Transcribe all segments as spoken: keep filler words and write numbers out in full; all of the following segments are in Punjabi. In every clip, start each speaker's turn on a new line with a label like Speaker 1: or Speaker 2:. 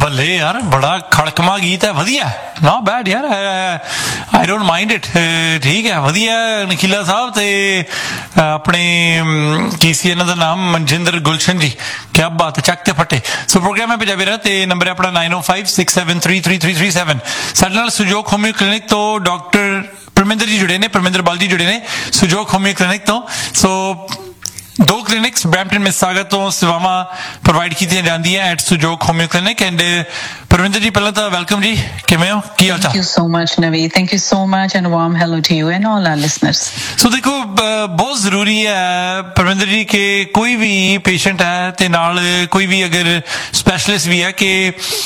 Speaker 1: ਬੱਲੇ ਯਾਰ, ਬੜਾ ਖੜਕਮਾ ਗੀਤ ਹੈ, ਵਧੀਆ, ਨॉट बैड यार, आई डोंट माइंड इट, ठीक है, ਵਧੀਆ ਨਖੀਲਾ ਸਾਹਿਬ। ਤੇ ਆਪਣੇ ਕੀ ਸੀ ਇਹਨਾਂ ਦਾ ਨਾਮ, ਮਨਜਿੰਦਰ ਗੁਲਸ਼ਨ ਜੀ, ਕਿਆ ਬਾਤ ਹੈ, ਚੱਕ ਤੇ ਫੱਟੇ। ਸੋ ਪ੍ਰੋਗਰਾਮ ਹੈ ਪੰਜਾਬੀ ਰਾਹ ਤੇ ਨੰਬਰ ਹੈ ਆਪਣਾ ਨਾइन ओ five six seven three three three three seven. ਸਾਡੇ ਨਾਲ ਸੁਜੋਗ ਹੋਮਿਓ ਕਲੀਨਿਕ ਤੋਂ ਡਾਕਟਰ ਪਰਮਿੰਦਰ ਜੀ ਜੁੜੇ ਨੇ, ਪਰਮਿੰਦਰ ਬਲ ਜੀ ਜੁੜੇ ਨੇ ਸੁਜੋਗ ਹੋਮਿਓ ਕਲੀਨਿਕ ਤੋਂ। ਸੋ ਦੋ ਕਲੀਨਿਕਸ ਬਰੈਂਪਟਨ ਮਿਸਾਗਾ ਤੋਂ ਸੇਵਾਵਾਂ ਪ੍ਰੋਵਾਈਡ ਕੀਤੀਆਂ ਜਾਂਦੀਆਂ at ਸੁਜੋਗ ਹੋਮਿਓ clinic. And Parminder ji ਪਹਿਲਾਂ ਤਾਂ ਵੈਲਕਮ ਜੀ, ਕਿਵੇਂ ਹੋ, ਕੀ ਹਾਲ ਚਾਲ?
Speaker 2: Thank you so much Navi, thank you so much and warm hello to you and all our listeners।
Speaker 1: ਸੋ ਦੇਖੋ ਬਹੁਤ ਜ਼ਰੂਰੀ ਹੈ ਪਰਮਿੰਦਰ ਜੀ ਕਿ ਕੋਈ ਵੀ ਪੇਸ਼ੈਂਟ ਹੈ ਤੇ ਨਾਲ ਕੋਈ ਵੀ ਅਗਰ ਸਪੈਸ਼ਲਿਸਟ ਵੀ ਹੈ ਕਿ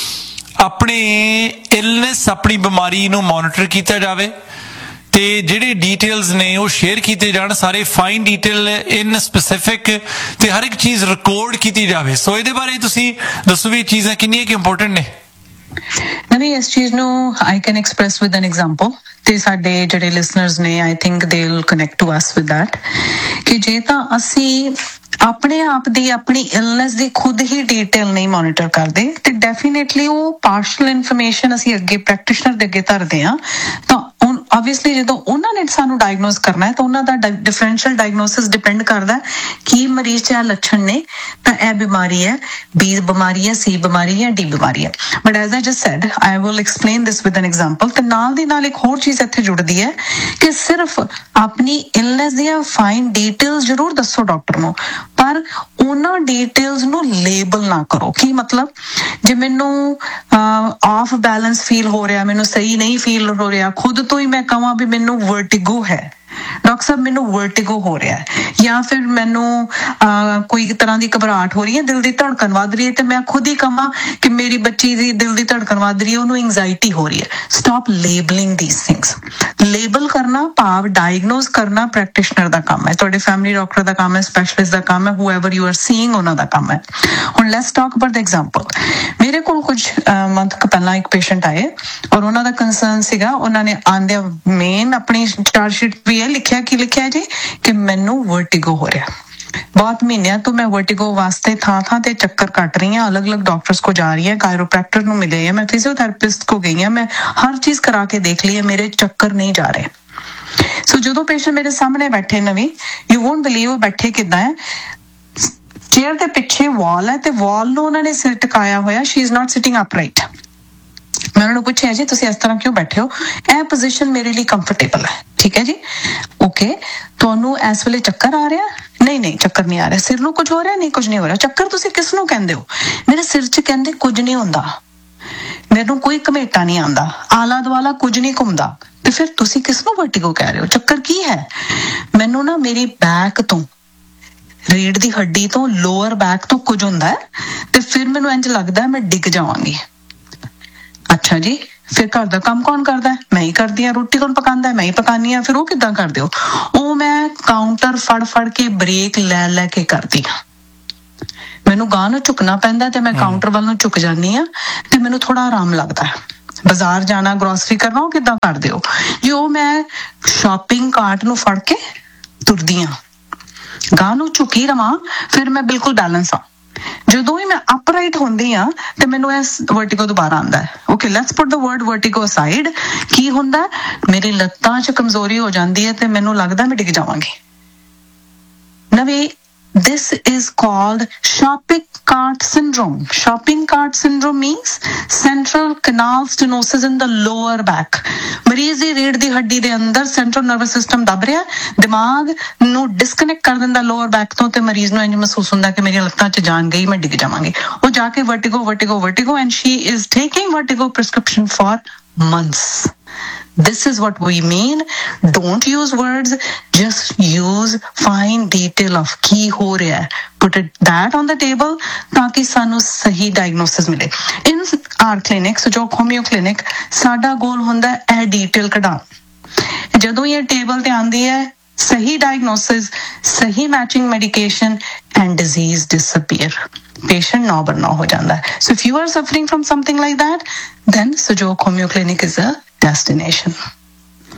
Speaker 1: ਆਪਣੀ ਇਲਨੈਸ, ਆਪਣੀ ਬਿਮਾਰੀ ਨੂੰ ਮੋਨੀਟਰ ਕੀਤਾ ਜਾਵੇ ਤੇ ਜਿਹੜੇ ਡੀਟੇਲਸ ਨੇ ਉਹ ਸ਼ੇਅਰ ਕੀਤੇ ਜਾਣ, ਸਾਰੇ ਫਾਈਨ ਡਿਟੇਲ ਇਨ ਸਪੈਸੀਫਿਕ, ਤੇ ਹਰ ਇੱਕ ਚੀਜ਼ ਰਿਕਾਰਡ ਕੀਤੀ ਜਾਵੇ। ਸੋ ਇਹਦੇ ਬਾਰੇ ਤੁਸੀਂ ਦੱਸੋ ਵੀ ਚੀਜ਼ਾਂ ਕਿੰਨੀਆਂ ਕਿ ਇੰਪੋਰਟੈਂਟ ਨੇ?
Speaker 2: ਨਹੀਂ, ਇਸ ਚੀਜ਼ ਨੂੰ I can express with an example ਤੇ ਸਾਡੇ ਜਿਹੜੇ ਲਿਸਨਰਸ ਨੇ I think they will connect to us with that ਕਿ ਜੇ ਤਾਂ ਅਸੀਂ ਆਪਣੇ ਆਪ ਦੀ ਆਪਣੀ ਇਲਨੈਸ ਦੀ ਖੁਦ ਹੀ ਡਿਟੇਲ ਨਹੀਂ ਮੋਨੀਟਰ ਕਰਦੇ ਤੇ ਡੈਫੀਨੇਟਲੀ ਉਹ ਪਾਰਸ਼ਲ ਇਨਫੋਰਮੇਸ਼ਨ ਅਸੀਂ ਅੱਗੇ ਪ੍ਰੈਕਟੀਸ਼ਨਰ ਦੇ ਅੱਗੇ ਧਰਦੇ ਹਾਂ। ਤਾਂ obviously ਜਦੋਂ ਉਹਨਾਂ ਨੇ ਸਾਨੂੰ ਡਾਇਗਨੋਸ ਕਰਨਾ ਹੈ ਤਾਂ ਉਹਨਾਂ ਦਾ ਡਿਫਰੈਂਸ਼ੀਅਲ ਡਾਇਗਨੋਸਿਸ ਡਿਪੈਂਡ ਕਰਦਾ ਕੀ ਮਰੀਜ਼ 'ਚ ਇਹ ਲੱਛਣ ਨੇ, ਤਾਂ ਇਹ ਬਿਮਾਰੀ ਹੈ, ਬੀ ਬਿਮਾਰੀ ਹੈ, ਸੀ ਬਿਮਾਰੀ ਹੈ, ਡੀ ਬਿਮਾਰੀ ਹੈ। But as I just sad I will explain this with N example. ਤੇ ਨਾਲ ਦੀ ਨਾਲ ਇੱਕ ਹੋਰ ਚੀਜ਼ ਇੱਥੇ ਜੁੜਦੀ ਹੈ ਕਿ ਸਿਰਫ ਆਪਣੀ ਇਲਨੈਸ ਦੀਆਂ ਫਾਈਨ ਡਿਟੇਲਸ ਜ਼ਰੂਰ ਦੱਸੋ ਡਾਕਟਰ ਨੂੰ, ਪਰ ਉਹਨਾਂ ਡਿਟੇਲਸ ਨੂੰ ਲੇਬਲ ਨਾ ਕਰੋ। ਕੀ ਮਤਲਬ, ਜੇ ਮੈਨੂੰ ਆਫ ਬੈਲੈਂਸ ਫੀਲ ਹੋ ਰਿਹਾ, ਮੈਨੂੰ ਸਹੀ ਨਹੀਂ ਫੀਲ ਹੋ ਰਿਹਾ, ਖੁਦ ਤੋਂ ਹੀ ਮੈਂ ਕਹਾਂ ਵੀ ਮੈਨੂੰ ਵਰਟਿਗੋ ਹੈ, ਡਾਕਟਰ ਸਾਹਿਬ ਮੈਨੂੰ ਵਰਟਿਗੋ ਹੋ ਰਿਹਾ ਹੈ, ਜਾਂ ਫਿਰ ਮੈਨੂੰ ਕੋਈ ਤਰ੍ਹਾਂ ਦੀ ਘਬਰਾਹਟ ਹੋ ਰਹੀ ਹੈ, ਦਿਲ ਦੀ ਧੜਕਨ ਵੱਧ ਰਹੀ ਹੈ, ਤੇ ਮੈਂ ਖੁਦ ਹੀ ਕਹਾਂ ਕਿ ਮੇਰੀ ਬੱਚੀ ਦੀ ਦਿਲ ਦੀ ਧੜਕਨ ਵੱਧ ਰਹੀ ਹੈ, ਉਹਨੂੰ ਐਂਜ਼ਾਈਟੀ ਹੋ ਰਹੀ ਹੈ। Stop labelling these things. Label ਕਰਨਾ ਭਾਵ ਡਾਇਗਨੋਸ ਕਰਨਾ ਪ੍ਰੈਕਟੀਸ਼ਨਰ ਦਾ ਕੰਮ ਹੈ, ਤੁਹਾਡੇ ਫੈਮਿਲੀ ਡਾਕਟਰ ਦਾ ਕੰਮ ਹੈ, ਸਪੈਸ਼ਲਿਸਟ ਦਾ ਕੰਮ ਹੈ, ਹੂਐਵਰ ਯੂ ਆਰ ਸੀਇੰਗ ਉਹਨਾਂ ਦਾ ਕੰਮ ਹੈ। ਹੁਣ let's talk about the example. ਮੇਰੇ ਕੋਲ ਕੁਝ ਮੰਥ ਪਹਿਲਾਂ ਇੱਕ ਪੇਸ਼ੈਂਟ ਆਏ ਔਰ ਉਹਨਾਂ ਦਾ ਕੰਸਰਨ ਸੀਗਾ, ਉਹਨਾਂ ਨੇ ਆਂਦਿਆਂ ਮੇਨ ਆਪਣੀ ਚਾਰਟ ਸ਼ੀਟ ਵੀ ਹੈ ਲਿਖਿਆ, ਕੀ ਲਿਖਿਆ ਜੀ ਕਿ ਮੈਨੂੰ ਵਰਟਿਗੋ ਹੋ ਰਿਹਾ। ਬਹੁਤ ਮਹੀਨਿਆਂ ਤੋਂ ਮੈਂ ਵਰਟਿਗੋ ਵਾਸਤੇ ਥਾਂ ਥਾਂ ਤੇ ਚੱਕਰ ਕੱਟ ਰਹੀ ਹਾਂ, ਅਲੱਗ ਅਲੱਗ ਡਾਕਟਰਸ ਕੋ ਜਾ ਰਹੀ ਹਾਂ, ਕਾਇਰੋਪ੍ਰੈਕਟਰ ਨੂੰ ਮਿਲੇ ਹਾਂ, ਮੈਂ ਫਿਜ਼ੀਓਥੈਰੇਪਿਸਟ ਕੋ ਗਈ ਹਾਂ, ਮੈਂ ਹਰ ਚੀਜ਼ ਕਰਾ ਕੇ ਦੇਖ ਲਈ ਹੈ, ਮੇਰੇ ਚੱਕਰ ਨਹੀਂ ਜਾ ਰਹੇ। ਸੋ ਜਦੋਂ ਪੇਸ਼ੈਂਟ ਮੇਰੇ ਸਾਹਮਣੇ ਬੈਠੇ ਨਵੀਂ, ਯੂ ਵੋਂਟ ਬਿਲੀਵ ਉਹ ਬੈਠੇ ਕਿੱਦਾਂ ਹੈ, ਚੇਅਰ ਦੇ ਪਿੱਛੇ ਵਾਲ ਹੈ ਤੇ ਵਾਲ ਨੂੰ ਉਹਨਾਂ ਨੇ ਸਿਰ ਟਿਕਾਇਆ ਹੋਇਆ, ਸ਼ੀ ਇਜ਼ ਨਾਟ ਸਿਟਿੰਗ ਅਪਰਾਈਟ। ਮੈਂ ਉਹਨਾਂ ਨੂੰ ਪੁੱਛਿਆ ਜੀ ਤੁਸੀਂ ਇਸ ਤਰ੍ਹਾਂ ਕਿਉਂ ਬੈਠੇ ਹੋ? ਇਹ ਪੋਜੀਸ਼ਨ ਮੇਰੇ ਲਈ ਕੰਫਰਟੇਬਲ ਹੈ। ਠੀਕ ਹੈ ਜੀ, ਓਕੇ। ਤੁਹਾਨੂੰ ਇਸ ਵੇਲੇ ਚੱਕਰ ਆ ਰਿਹਾ? ਨਹੀਂ ਨਹੀਂ ਚੱਕਰ ਨਹੀਂ ਆ ਰਿਹਾ। ਸਿਰ ਨੂੰ ਕੁਝ ਹੋ ਰਿਹਾ? ਨਹੀਂ ਕੁਝ ਨਹੀਂ ਹੋ ਰਿਹਾ। ਚੱਕਰ ਤੁਸੀਂ ਕਿਸ ਨੂੰ ਕਹਿੰਦੇ ਹੋ? ਮੇਰੇ ਸਿਰ 'ਚ ਕਹਿੰਦੇ ਕੁਝ ਨਹੀਂ ਹੁੰਦਾ, ਮੈਨੂੰ ਕੋਈ ਘਮੇਟਾ ਨਹੀਂ ਆਉਂਦਾ, ਆਲਾ ਦੁਆਲਾ ਕੁਝ ਨਹੀਂ ਘੁੰਮਦਾ। ਤੇ ਫਿਰ ਤੁਸੀਂ ਕਿਸ ਨੂੰ ਵਰਟਿਗੋ ਕਹਿ ਰਹੇ ਹੋ? ਚੱਕਰ ਕੀ ਹੈ? ਮੈਨੂੰ ਨਾ ਮੇਰੀ ਬੈਕ ਤੋਂ, ਰੀੜ ਦੀ ਹੱਡੀ ਤੋਂ, ਲੋਅਰ ਬੈਕ ਤੋਂ ਕੁਝ ਹੁੰਦਾ ਹੈ ਤੇ ਫਿਰ ਮੈਨੂੰ ਇੰਝ ਲੱਗਦਾ ਮੈਂ ਡਿੱਗ ਜਾਵਾਂਗੀ। ਅੱਛਾ ਜੀ, ਫਿਰ ਘਰ ਦਾ ਕੰਮ ਕੌਣ ਕਰਦਾ? ਮੈਂ ਹੀ ਕਰਦੀ ਹਾਂ। ਰੋਟੀ ਕੌਣ ਪਕਾਉਂਦਾ? ਮੈਂ ਹੀ ਪਕਾਉਂਦੀ ਹਾਂ। ਫਿਰ ਉਹ ਕਿੱਦਾਂ ਕਰਦੇ ਹੋ? ਉਹ ਮੈਂ ਕਾਊਂਟਰ ਫੜ ਫੜ ਕੇ ਬ੍ਰੇਕ ਲੈ ਲੈ ਕੇ ਕਰਦੀ ਹਾਂ। ਮੈਨੂੰ ਗਾਂ ਨੂੰ ਝੁਕਣਾ ਪੈਂਦਾ ਤੇ ਮੈਂ ਕਾਊਂਟਰ ਵੱਲ ਨੂੰ ਝੁਕ ਜਾਂਦੀ ਹਾਂ ਤੇ ਮੈਨੂੰ ਥੋੜਾ ਆਰਾਮ ਲੱਗਦਾ ਹੈ। ਬਾਜ਼ਾਰ ਜਾਣਾ, ਗਰੋਸਰੀ ਕਰਨਾ, ਉਹ ਕਿੱਦਾਂ ਕਰਦੇ ਹੋ? ਜੋ ਮੈਂ ਸ਼ਾਪਿੰਗ ਕਾਰਟ ਨੂੰ ਫੜ ਕੇ ਤੁਰਦੀ ਹਾਂ, ਗਾਂ ਨੂੰ ਝੁਕੀ ਰਵਾਂ, ਫਿਰ ਮੈਂ ਬਿਲਕੁਲ ਬੈਲੈਂਸ ਹਾਂ। ਜਦੋਂ ਹੀ ਮੈਂ ਅਪਰਾਈਟ ਹੁੰਦੀ ਆ ਤੇ ਮੈਨੂੰ ਇਹ ਵਰਟਿਗੋ ਦੁਬਾਰਾ ਆਉਂਦਾ ਹੈ। Okay, let's put the word ਵਰਟਿਗੋ aside. ਕੀ ਹੁੰਦਾ? ਮੇਰੀ ਲੱਤਾਂ 'ਚ ਕਮਜ਼ੋਰੀ ਹੋ ਜਾਂਦੀ ਹੈ ਤੇ ਮੈਨੂੰ ਲੱਗਦਾ ਮੈਂ ਡਿੱਗ ਜਾਵਾਂਗੀ। ਨਵੀਂ, this is called shopping cart syndrome. Shopping cart syndrome means central canal stenosis in the lower back. ਮਰੀਜ਼ ਦੀ ਰੀੜ ਦੀ ਹੱਡੀ ਦੇ ਅੰਦਰ ਸੈਂਟਰਲ ਨਰਵਸ ਸਿਸਟਮ ਦਬ ਰਿਹਾ, ਦਿਮਾਗ ਨੂੰ ਡਿਸਕਨੈਕਟ ਕਰ ਦਿੰਦਾ ਲੋਅਰ ਬੈਕ ਤੋਂ, ਤੇ ਮਰੀਜ਼ ਨੂੰ ਇੰਝ ਮਹਿਸੂਸ ਹੁੰਦਾ ਕਿ ਮੇਰੀਆਂ ਲੱਤਾਂ 'ਚ ਜਾਨ ਗਈ, ਮੈਂ ਡਿੱਗ ਜਾਵਾਂਗੀ। ਉਹ ਜਾ ਕੇ ਵਰਟਿਗੋ ਵਰਟਿਗੋ ਵਰਟਿਗੋ and she is taking vertigo prescription for months. This is what we mean. Don't use words, just use fine detail of ਕੀ ਹੋ ਰਿਹਾ ਹੈ. Put it that on the table ਤਾਂਕਿ ਸਾਨੂੰ ਸਹੀ diagnosis ਮਿਲੇ। In our clinic, ਸੁਜੋਗ ਹੋਮਿਓ ਕਲੀਨਿਕ, ਸਾਡਾ ਗੋਲ ਹੁੰਦਾ ਇਹ ਡੀਟੇਲ ਕਢਾਉਣਾ। ਜਦੋਂ ਇਹ ਟੇਬਲ ਤੇ ਆਉਂਦੀ ਹੈ, ਸਹੀ diagnosis, ਸਹੀ matching medication and disease disappear. Patient ਨੌ ਬਰ ਨੌ ਹੋ ਜਾਂਦਾ ਹੈ। So if you are suffering from something like that, then ਸੁਜੋਗ ਹੋਮਿਓ clinic is a destination.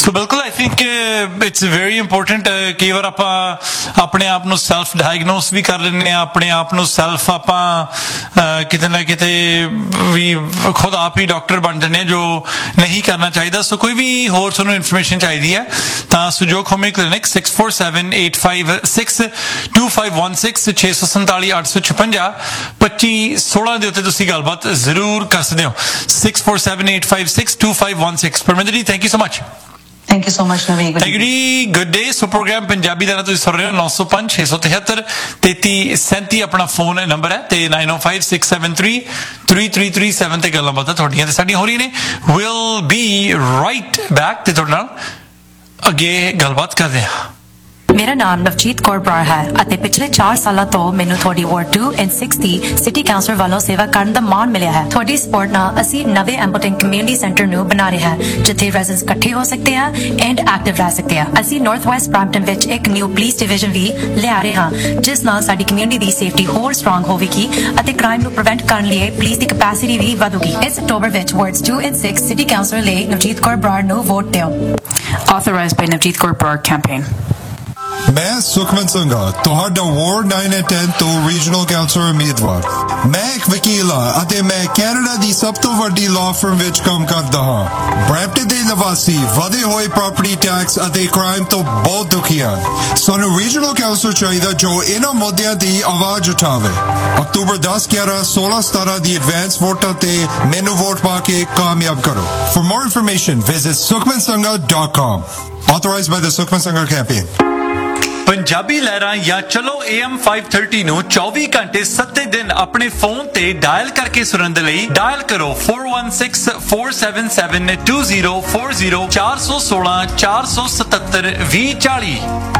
Speaker 1: ਸੋ ਬਿਲਕੁਲ I think it's very important ਕਈ ਵਾਰ ਆਪਾਂ ਆਪਣੇ ਆਪ ਨੂੰ ਸੈਲਫ ਡਾਇਗਨੋਸ ਵੀ ਕਰ ਲੈਂਦੇ ਹਾਂ, ਆਪਣੇ ਆਪ ਨੂੰ ਸੈਲਫ ਆਪਾਂ ਕਿਤੇ ਨਾ ਕਿਤੇ ਵੀ ਖੁਦ ਆਪ ਹੀ ਡਾਕਟਰ ਬਣ ਜਾਂਦੇ ਹਾਂ, ਜੋ ਨਹੀਂ ਕਰਨਾ ਚਾਹੀਦਾ। ਸੋ ਕੋਈ ਵੀ ਹੋਰ ਤੁਹਾਨੂੰ ਇਨਫੋਰਮੇਸ਼ਨ ਚਾਹੀਦੀ ਹੈ ਤਾਂ ਸੁਜੋਗ ਹੋਮਿਓ clinic six four seven eight five six to five one six ਛੇ ਸੌ ਸੰਤਾਲੀ ਅੱਠ ਸੌ ਛਪੰਜਾ ਪੱਚੀ ਸੋਲਾਂ ਦੇ ਉੱਤੇ ਤੁਸੀਂ ਗੱਲਬਾਤ ਜ਼ਰੂਰ ਕਰ ਸਕਦੇ ਹੋ। Six four seven eight five six to five one six. Parminder ji thank you so much.
Speaker 2: Thank you so much, Naveen.
Speaker 1: Thank you ਜੀ, ਗੁੱਡ ਡੇ। ਸੋ ਪ੍ਰੋਗਰਾਮ ਪੰਜਾਬੀ ਦਾ ਤੁਸੀਂ ਸੁਣ ਰਹੇ ਹੋ ਨੌ ਸੌ ਪੰਜ ਛੇ ਸੌ ਤਿਹੱਤਰ ਤੇਤੀ ਸੈਂਤੀ ਆਪਣਾ ਫੋਨ ਨੰਬਰ ਹੈ ਤੇ ਨਾਈਨ ਓ five six seven three three three three seven ਤੇ ਗੱਲਾਂ ਬਾਤਾਂ ਤੁਹਾਡੀਆਂ ਤੇ ਸਾਡੀਆਂ ਹੋ ਰਹੀਆਂ ਨੇ। ਵਿਲ ਬੀ ਰਾਈਟ ਬੈਕ ਤੇ ਤੁਹਾਡੇ ਨਾਲ ਅੱਗੇ ਗੱਲਬਾਤ ਕਰਦੇ ਹਾਂ।
Speaker 3: ਮੇਰਾ ਨਾਮ ਨਵਜੀਤ ਕੌਰ ਬਰਾੜ ਹੈ ਅਤੇ ਪਿਛਲੇ ਚਾਰ ਸਾਲਾਂ ਤੋਂ ਮੈਨੂੰ ਤੁਹਾਡੀ ward to and six the city council ਵੱਲੋਂ ਸੇਵਾ ਕਰਨ ਦਾ ਮਾਣ ਮਿਲਿਆ ਹੈ। ਤੁਹਾਡੀ ਸਪੋਰਟ ਨਾਲ ਅਸੀਂ ਨਵੇਂ ਐਂਪਲਟਨ ਕਮਿਊਨਿਟੀ ਸੈਂਟਰ ਨੂੰ ਬਣਾ ਰਹੇ ਹਾਂ ਜਿੱਥੇ ਰੈਜ਼ੀਡੈਂਟਸ ਇਕੱਠੇ ਹੋ ਸਕਦੇ ਹਨ ਐਂਡ ਐਕਟਿਵ ਰਹਿ ਸਕਦੇ ਹਨ। ਅਸੀਂ ਨਾਰਥ ਵੈਸਟ ਬ੍ਰੈਂਪਟਨ ਵਿੱਚ ਇੱਕ ਨਿਊ ਪੁਲਿਸ ਡਿਵੀਜ਼ਨ ਵੀ ਲਿਆ ਰਹੇ ਹਾਂ ਜਿਸ ਨਾਲ ਸਾਡੀ ਕਮਿਊਨਿਟੀ ਦੀ ਸੇਫਟੀ ਹੋਰ ਸਟਰੋਂਗ ਹੋਵੇਗੀ ਅਤੇ ਕ੍ਰਾਈਮ ਨੂੰ ਪ੍ਰੀਵੈਂਟ ਕਰਨ ਲਈ ਪੁਲਿਸ ਦੀ ਕੈਪੈਸਿਟੀ ਵੀ ਵਧੂਗੀ। ਇਸ ਅਕਤੂਬਰ ਵਿੱਚ wards to and six city council ਲਈ ਨਵਜੀਤ ਕੌਰ ਬਰਾੜ ਨੂੰ ਵੋਟ ਦਿਓ। Authorized by Navjeet Kaur Brar campaign।
Speaker 4: ਮੈਂ ਸੁਖਮਨ ਸੰਘਾ ਤੁਹਾਡਾ ਵਾਰਡ ਨਾइन ਐਂਡ टेन ਤੋਂ ਰੀਜਨਲ ਕਾਉਂਸਲਰ ਉਮੀਦਵਾਰ। ਮੈਂ ਇੱਕ ਵਕੀਲ ਹਾਂ ਅਤੇ ਮੈਂ ਕੈਨੇਡਾ ਦੀ ਸਭ ਤੋਂ ਵੱਡੀ ਲਾਅ ਫਰਮ ਵਿੱਚ ਕੰਮ ਕਰਦਾ ਹਾਂ। ਬ੍ਰੈਂਪਟਨ ਦੇ ਨਿਵਾਸੀ ਵਧੇ ਹੋਏ ਪ੍ਰਾਪਰਟੀ ਟੈਕਸ ਅਤੇ ਕ੍ਰਾਈਮ ਤੋਂ ਬਹੁਤ ਦੁਖੀ ਹਨ। ਸਾਨੂੰ ਰੀਜਨਲ ਕਾਉਂਸਲਰ ਚਾਹੀਦਾ ਜੋ ਇਹਨਾਂ ਮੁੱਦਿਆਂ ਦੀ ਆਵਾਜ਼ ਉਠਾਵੇ। ਅਕਤੂਬਰ ਦਸ ਗਿਆਰਾਂ ਸੋਲਾਂ ਸਤਾਰਾਂ ਦੀ ਐਡਵਾਂਸ ਵੋਟਾਂ ਤੇ ਮੈਨੂੰ ਵੋਟ ਪਾ ਕੇ ਕਾਮਯਾਬ ਕਰੋ। For more information, visit sukhman sangha dot com. Authorized by the Sukhman Sangha campaign.
Speaker 1: Punjabi ਲਹਿਰਾਂ ਜਾਂ ਚਲੋ ਏ ਐਮ ਫਾਈਵ ਥਰਟੀ ਨੂੰ ਚੌਵੀ ਘੰਟੇ ਸੱਤੇ ਦਿਨ ਆਪਣੇ ਫੋਨ ਤੇ ਡਾਇਲ ਕਰਕੇ ਸੁਣਨ ਦੇ ਲਈ ਡਾਇਲ ਕਰੋ four one six four seven seven two zero four zero ਚਾਰ ਸੌ ਸੋਲਾਂ ਚਾਰ ਸੌ ਸਤੱਤਰ ਵੀਹ ਚਾਲੀ।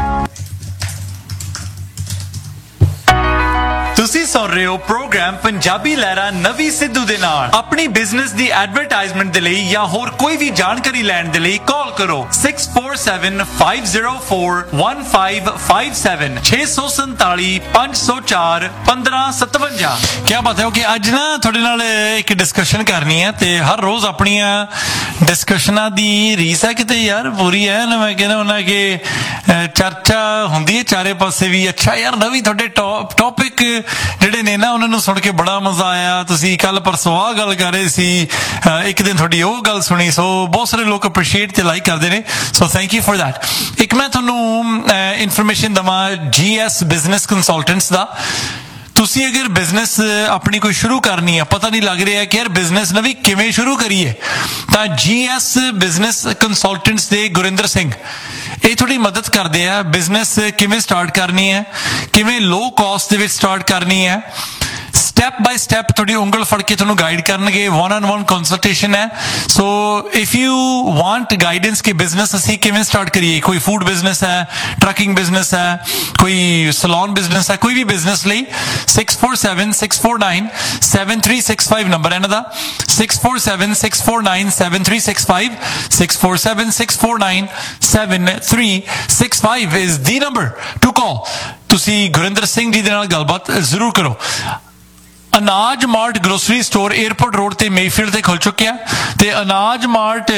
Speaker 1: ਤੁਸੀਂ ਸੁਣ ਰਹੇ ਹੋ ਪ੍ਰੋਗਰਾਮ ਪੰਜਾਬੀ ਲਹਿਰਾਂ ਨਵੀਂ ਸਿੱਧੂ ਦੇ ਨਾਲ। ਆਪਣੀ ਬਿਜ਼ਨਸ ਦੀ ਐਡਵਰਟਾਈਜ਼ਮੈਂਟ ਦੇ ਲਈ ਜਾਂ ਹੋਰ ਕੋਈ ਵੀ ਜਾਣਕਾਰੀ ਲੈਣ ਦੇ ਲਈ ਕਾਲ ਕਰੋ six four seven five zero four one five five seven ਛੇ ਸੌ ਸੰਤਾਲੀ ਪੰਜ ਸੌ ਚਾਰ ਪੰਦਰਾਂ ਸਤਵੰਜਾ। ਕੀ ਬਾਤ ਹੈ ਕਿ ਅੱਜ ਨਾ ਤੁਹਾਡੇ ਨਾਲ ਇੱਕ ਡਿਸਕਸ਼ਨ ਕਰਨੀ ਹੈ ਤੇ ਹਰ ਰੋਜ਼ ਆਪਣੀਆਂ ਡਿਸਕਸ਼ਨਾਂ ਦੀ ਰੀਸ ਹੈ ਕਿਤੇ ਯਾਰ ਪੂਰੀ ਹੈ ਨਾ। ਮੈਂ ਕਹਿੰਦਾ ਹੁੰਦਾ ਕਿ ਚਰਚਾ ਹੁੰਦੀ ਹੈ ਚਾਰੇ ਪਾਸੇ ਵੀ। ਅੱਛਾ ਯਾਰ ਨਵੀਂ ਤੁਹਾਡੇ ਟੌਪਿਕ ਜਿਹੜੇ ਨੇ ਨਾ ਉਹਨਾਂ ਨੂੰ ਸੁਣ ਕੇ ਬੜਾ ਮਜ਼ਾ ਆਇਆ। ਤੁਸੀਂ ਕੱਲ ਪਰਸੋਂ ਆਹ ਗੱਲ ਕਰ ਰਹੇ ਸੀ, ਇੱਕ ਦਿਨ ਤੁਹਾਡੀ ਉਹ ਗੱਲ ਸੁਣੀ। ਸੋ ਬਹੁਤ ਸਾਰੇ ਲੋਕ ਅਪਰੀਸ਼ੀਏਟ ਤੇ ਲਾਈਕ ਕਰਦੇ ਨੇ। So thank you for that. ਇੱਕ ਮੈਂ ਤੁਹਾਨੂੰ ਇਨਫੋਰਮੇਸ਼ਨ ਦਵਾਂ ਜੀ ਐਸ ਬਿਜ਼ਨਸ ਕੰਸਲਟੈਂਟਸ ਦਾ। ਤੁਸੀਂ ਅਗਰ ਬਿਜ਼ਨਸ ਆਪਣੀ ਕੋਈ ਸ਼ੁਰੂ ਕਰਨੀ ਹੈ, ਪਤਾ ਨਹੀਂ ਲੱਗ ਰਿਹਾ ਕਿ ਯਾਰ ਬਿਜ਼ਨਸ ਨਵੀਂ ਕਿਵੇਂ ਸ਼ੁਰੂ ਕਰੀਏ, ਤਾਂ ਜੀ ਐਸ ਬਿਜ਼ਨਸ ਕੰਸਲਟੈਂਟਸ ਦੇ ਗੁਰਿੰਦਰ ਸਿੰਘ ਇਹ ਤੁਹਾਡੀ ਮਦਦ ਕਰਦੇ ਆ। ਬਿਜ਼ਨਸ ਕਿਵੇਂ ਸਟਾਰਟ ਕਰਨੀ ਹੈ, ਕਿਵੇਂ ਲੋ ਕਾਸਟ ਦੇ ਵਿੱਚ ਸਟਾਰਟ ਕਰਨੀ ਹੈ, ਸਟੈਪ ਬਾਈ ਸਟੈਪ ਤੁਹਾਡੀ ਉਂਗਲ ਫੜ ਕੇ ਤੁਹਾਨੂੰ ਗਾਈਡ ਕਰਨਗੇ। ਵਨ ਔਨ ਵਨ ਕੰਸਲਟੇਸ਼ਨ ਹੈ। ਸੋ ਇਫ ਯੂ ਵਾਂਟ ਗਾਈਡੈਂਸ ਕਿ ਬਿਜ਼ਨਸ ਅਸੀਂ ਕਿਵੇਂ ਸਟਾਰਟ ਕਰੀਏ, ਕੋਈ ਫੂਡ ਬਿਜ਼ਨਸ ਹੈ, ਟਰੱਕਿੰਗ ਬਿਜ਼ਨਸ ਹੈ, ਕੋਈ ਸਲੂਨ ਬਿਜ਼ਨਸ ਹੈ, ਕੋਈ ਵੀ ਬਿਜ਼ਨਸ ਲਈ six four seven six four nine seven three six five number ਹੈ ਇਹਨਾਂ ਦਾ six four seven six four nine seven three six five six four seven six four nine seven three six five is the number to call। ਤੁਸੀਂ ਗੁਰਿੰਦਰ ਸਿੰਘ ਜੀ ਦੇ ਨਾਲ ਗੱਲਬਾਤ ਜ਼ਰੂਰ ਕਰੋ। ਅਨਾਜ mart grocery store airport road ਤੇ ਮੇਫੀਲਡ ਤੇ ਖੁੱਲ ਚੁੱਕਿਆ ਤੇ ਅਨਾਜ ਮਾਰਟ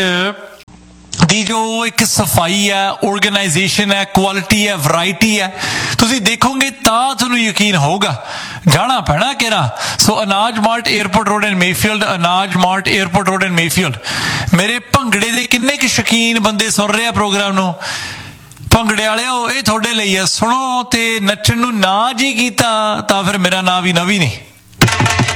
Speaker 1: ਦੀ ਜੋ ਇੱਕ ਸਫਾਈ ਹੈ, ਆਰਗੇਨਾਈਜੇਸ਼ਨ ਹੈ, ਕੁਆਲਿਟੀ ਹੈ, ਵੈਰਾਈਟੀ ਹੈ, ਤੁਸੀਂ ਦੇਖੋਗੇ ਤਾਂ ਤੁਹਾਨੂੰ ਯਕੀਨ ਹੋਊਗਾ। ਜਾਣਾ ਪੈਣਾ ਕਿਹੜਾ। ਸੋ ਅਨਾਜ mart airport road and Mayfield, ਅਨਾਜ mart airport road and Mayfield. ਮੇਰੇ ਭੰਗੜੇ ਦੇ ਕਿੰਨੇ ਕੁ ਸ਼ੌਕੀਨ ਬੰਦੇ ਸੁਣ ਰਹੇ ਆ ਪ੍ਰੋਗਰਾਮ ਨੂੰ? ਭੰਗੜੇ ਵਾਲਿਓ ਇਹ ਤੁਹਾਡੇ ਲਈ ਹੈ। ਸੁਣੋ ਤੇ ਨੱਚਣ ਨੂੰ ਨਾ ਜੀ ਕੀਤਾ ਤਾਂ ਫਿਰ ਮੇਰਾ ਨਾਂ ਵੀ ਨਵੀਂ ਨਹੀਂ।